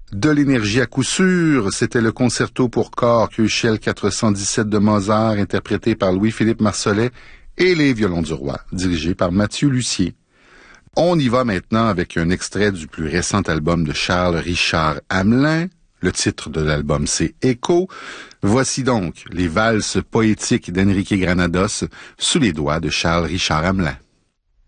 De l'énergie à coup sûr, c'était le concerto pour corps Köchel 417 de Mozart, interprété par Louis-Philippe Marsollet, et les violons du roi, dirigé par Mathieu Lussier. On y va maintenant avec un extrait du plus récent album de Charles Richard Hamelin. Le titre de l'album, c'est Écho. Voici donc les valses poétiques d'Enrique Granados sous les doigts de Charles Richard Hamelin.